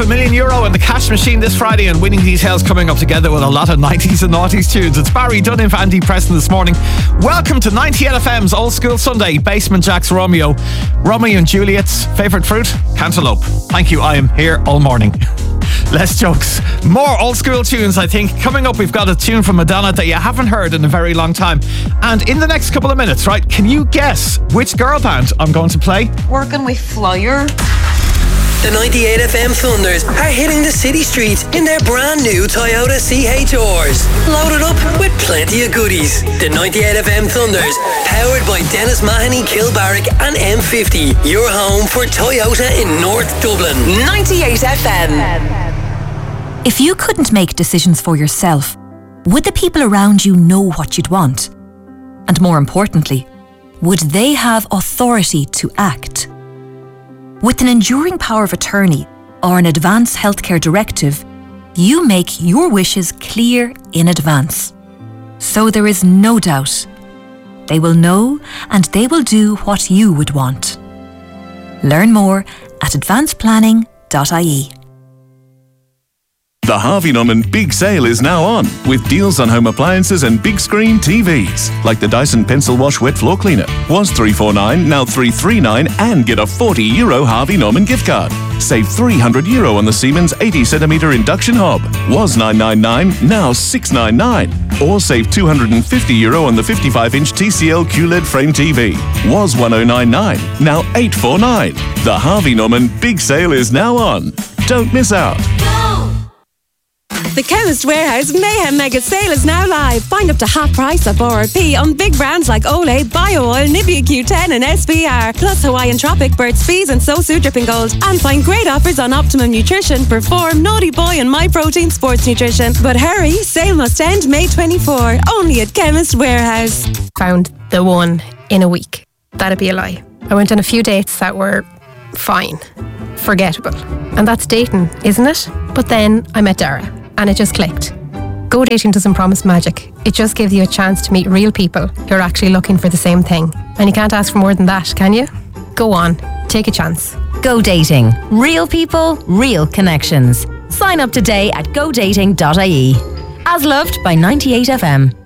€1 million in the cash machine this Friday, and winning details coming up together with a lot of 90s and noughties tunes. It's Barry Dunn for Andy Preston this morning. Welcome to 98FM's Old School Sunday. Basement Jack's Romeo and Juliet's favourite fruit? Cantaloupe. Thank you, I am here all morning. Less jokes, more old school tunes. I think coming up we've got a tune from Madonna that you haven't heard in a very long time, and in the next couple of minutes, right, can you guess which girl band I'm going to play? Working with Flyer. The 98FM Thunders are hitting the city streets in their brand new Toyota CHRs, loaded up with plenty of goodies. The 98FM Thunders, powered by Dennis Mahoney, Kilbarrack and M50, your home for Toyota in North Dublin. 98FM. If you couldn't make decisions for yourself, would the people around you know what you'd want? And more importantly, would they have authority to act? With an enduring power of attorney or an advance healthcare directive, you make your wishes clear in advance. So there is no doubt. They will know and they will do what you would want. Learn more at advanceplanning.ie. The Harvey Norman Big Sale is now on, with deals on home appliances and big screen TVs, like the Dyson Pencil Wash Wet Floor Cleaner. Was $349, now $339, and get a €40 Harvey Norman gift card. Save €300 on the Siemens 80cm induction hob. Was $999, now $699. Or save €250 on the 55-inch TCL QLED frame TV. Was $1099, now $849. The Harvey Norman Big Sale is now on. Don't miss out. The Chemist Warehouse Mayhem Mega Sale is now live. Find up to half price of RRP on big brands like Olay, BioOil, Nivea Q10 and SPR. Plus Hawaiian Tropic, Burt's Bees and SoSu Dripping Gold. And find great offers on Optimum Nutrition, Perform, Naughty Boy and My Protein Sports Nutrition. But hurry, sale must end May 24. Only at Chemist Warehouse. Found the one in a week. That'd be a lie. I went on a few dates that were fine, forgettable. And that's dating, isn't it? But then I met Dara. And it just clicked. Go Dating doesn't promise magic. It just gives you a chance to meet real people who are actually looking for the same thing. And you can't ask for more than that, can you? Go on, take a chance. Go Dating. Real people, real connections. Sign up today at godating.ie. As loved by 98FM.